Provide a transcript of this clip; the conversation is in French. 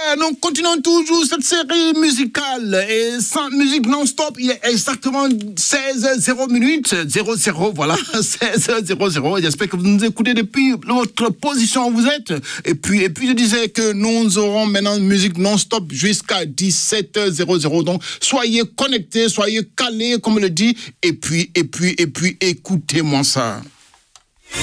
Nous continuons toujours cette série musicale et sans musique non-stop, il est exactement 16h00 minutes, 00, voilà, 16h00. J'espère que vous nous écoutez depuis votre position où vous êtes. Et puis je disais que nous aurons maintenant une musique non-stop jusqu'à 17h00. Donc, soyez connectés, soyez calés, comme on le dit, et puis, écoutez-moi ça.